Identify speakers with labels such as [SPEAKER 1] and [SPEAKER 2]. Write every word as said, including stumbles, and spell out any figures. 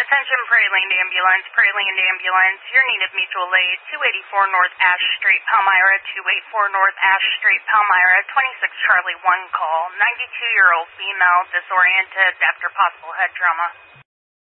[SPEAKER 1] Attention Prairie Land Ambulance, Prairie Land Ambulance, your need of mutual aid, two eighty-four North Ash Street, Palmyra, two eighty-four North Ash Street, Palmyra, twenty-six Charlie one call, ninety-two-year-old female disoriented after possible head trauma.